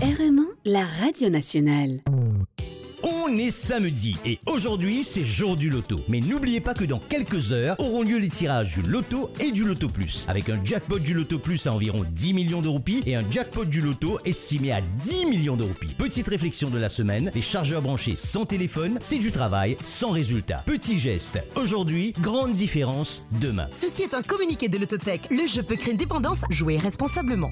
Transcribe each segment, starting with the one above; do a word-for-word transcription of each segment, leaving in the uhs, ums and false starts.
R M un, la radio nationale. On est samedi et aujourd'hui c'est jour du loto. Mais n'oubliez pas que dans quelques heures auront lieu les tirages du loto et du loto plus. Avec un jackpot du loto plus à environ dix millions de roupies et un jackpot du loto estimé à dix millions de roupies. Petite réflexion de la semaine, les chargeurs branchés sans téléphone, c'est du travail sans résultat. Petit geste aujourd'hui, grande différence demain. Ceci est un communiqué de l'Autotech. Le jeu peut créer une dépendance. Jouez responsablement.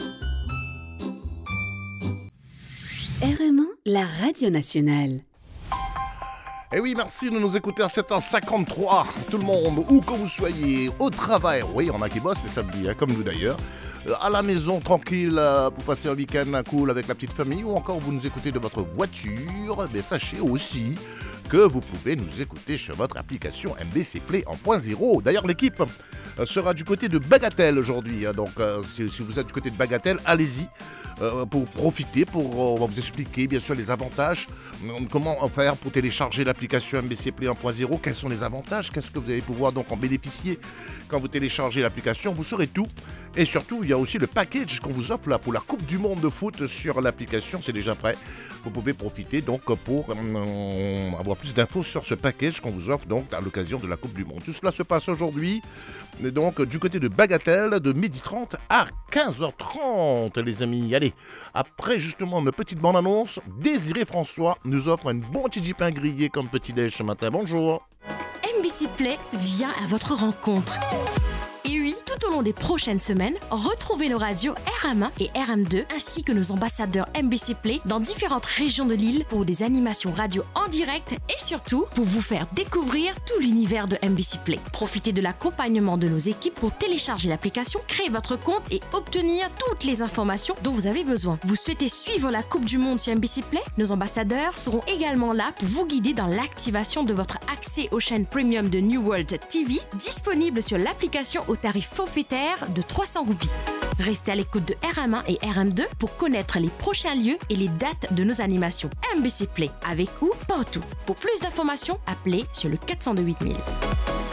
R M un, la radio nationale. Eh oui, merci de nous écouter à sept heures cinquante-trois, tout le monde, où que vous soyez, au travail. Oui, on a qui bossent les samedis, hein, comme nous d'ailleurs. Euh, à la maison, tranquille, euh, pour passer un week-end cool avec la petite famille, ou encore vous nous écoutez de votre voiture. Mais sachez aussi que vous pouvez nous écouter sur votre application M B C Play en point zéro. D'ailleurs, l'équipe euh, sera du côté de Bagatelle aujourd'hui. Hein, donc, euh, si, si vous êtes du côté de Bagatelle, allez-y. Euh, pour profiter, pour, euh, on va vous expliquer bien sûr les avantages, euh, comment faire pour télécharger l'application M B C Play un point zéro, quels sont les avantages, qu'est-ce que vous allez pouvoir donc en bénéficier quand vous téléchargez l'application, vous saurez tout. Et surtout, il y a aussi le package qu'on vous offre là pour la Coupe du Monde de foot sur l'application, c'est déjà prêt. Vous pouvez profiter donc pour euh, avoir plus d'infos sur ce package qu'on vous offre donc à l'occasion de la Coupe du Monde. Tout cela se passe aujourd'hui, donc du côté de Bagatelle, de midi trente à quinze heures trente, les amis. Allez, après justement une petite bande-annonce, Désiré François nous offre un bon petit pain grillé comme petit-déj ce matin. Bonjour. M B C Play vient à votre rencontre. Et oui, tout au long des prochaines semaines, retrouvez nos radios R M un et R M deux ainsi que nos ambassadeurs M B C Play dans différentes régions de l'île pour des animations radio en direct et surtout pour vous faire découvrir tout l'univers de M B C Play. Profitez de l'accompagnement de nos équipes pour télécharger l'application, créer votre compte et obtenir toutes les informations dont vous avez besoin. Vous souhaitez suivre la Coupe du Monde sur M B C Play? Nos ambassadeurs seront également là pour vous guider dans l'activation de votre accès aux chaînes premium de New World T V disponible sur l'application au tarif forfaitaire de trois cents roupies. Restez à l'écoute de R M un et R M deux pour connaître les prochains lieux et les dates de nos animations M B C Play. Avec ou partout. Pour plus d'informations, appelez sur le quatre cent deux huit mille.